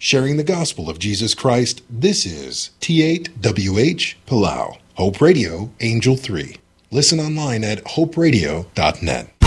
Sharing the gospel of Jesus Christ, this is T8WH Palau. Hope Radio, Angel 3. Listen online at hoperadio.net.